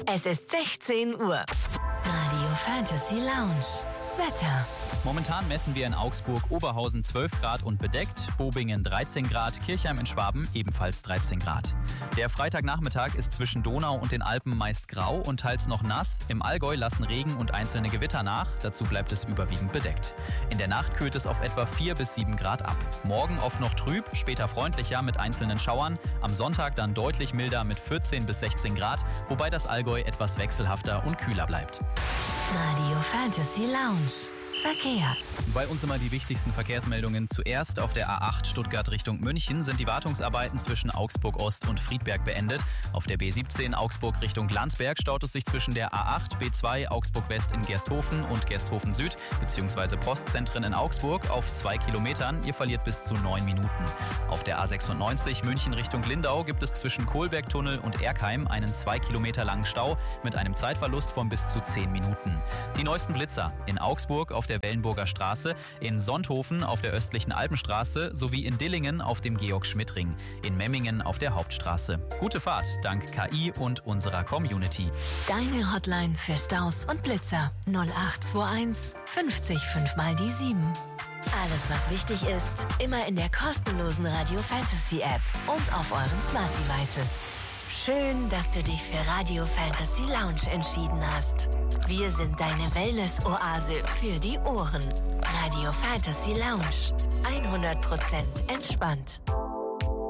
Es ist 16 Uhr. Radio Fantasy Lounge. Wetter. Momentan messen wir in Augsburg Oberhausen 12 Grad und bedeckt, Bobingen 13 Grad, Kirchheim in Schwaben ebenfalls 13 Grad. Der Freitagnachmittag ist zwischen Donau und den Alpen meist grau und teils noch nass. Im Allgäu lassen Regen und einzelne Gewitter nach, dazu bleibt es überwiegend bedeckt. In der Nacht kühlt es auf etwa 4 bis 7 Grad ab. Morgen oft noch trüb, später freundlicher mit einzelnen Schauern. Am Sonntag dann deutlich milder mit 14 bis 16 Grad, wobei das Allgäu etwas wechselhafter und kühler bleibt. Radio Fantasy Lounge. Verkehr. Bei uns immer die wichtigsten Verkehrsmeldungen. Zuerst auf der A8 Stuttgart Richtung München sind die Wartungsarbeiten zwischen Augsburg Ost und Friedberg beendet. Auf der B17 Augsburg Richtung Landsberg staut es sich zwischen der A8 B2 Augsburg West in Gersthofen und Gersthofen Süd bzw. Postzentren in Augsburg auf 2 Kilometern. Ihr verliert bis zu 9 Minuten. Auf der A96 München Richtung Lindau gibt es zwischen Kohlbergtunnel und Erkheim einen 2 Kilometer langen Stau mit einem Zeitverlust von bis zu 10 Minuten. Die neuesten Blitzer in Augsburg auf der Wellenburger Straße, in Sonthofen auf der östlichen Alpenstraße sowie in Dillingen auf dem Georg-Schmidt-Ring, in Memmingen auf der Hauptstraße. Gute Fahrt dank KI und unserer Community. Deine Hotline für Staus und Blitzer 0821 50 5 mal die 7. Alles, was wichtig ist, immer in der kostenlosen Radio Fantasy App und auf euren Smart Devices. Schön, dass du dich für Radio Fantasy Lounge entschieden hast. Wir sind deine Wellness-Oase für die Ohren. Radio Fantasy Lounge. 100% entspannt.